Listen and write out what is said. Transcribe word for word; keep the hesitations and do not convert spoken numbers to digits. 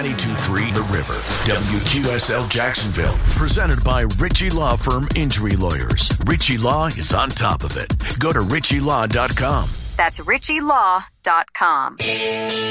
ninety-two point three The River. W Q S L Jacksonville. Presented by Ritchie Law Firm Injury Lawyers. Ritchie Law is on top of it. Go to ritchie law dot com. That's ritchie law dot com.